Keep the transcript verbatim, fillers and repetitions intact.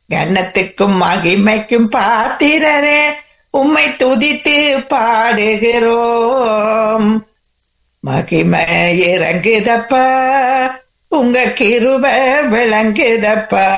கன்னத்துக்கும் மகிமைக்கும் பாத்திரரே, உம்மை துதித்து பாடுகிறோம். மகிமை இறங்குதப்பா, உங்க கிருபை விளங்குதப்பா.